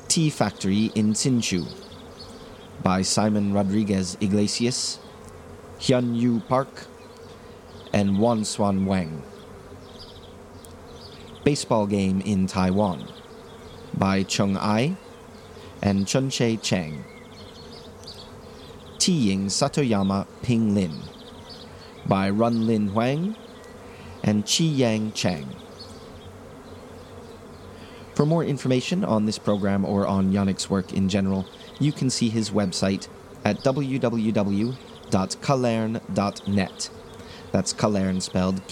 Tea Factory in Hsinchu by Simon Rodriguez Iglesias, Hyun Yu Park, and Wan Swan Wang. Baseball Game in Taiwan by Chung Ai and Chunche Chang. Teeing Satoyama Ping Lin by Run Lin Huang and Chi Yang Chang. For more information on this program or on Yannick's work in general, you can see his website at www.kalern.net. That's Kalern spelled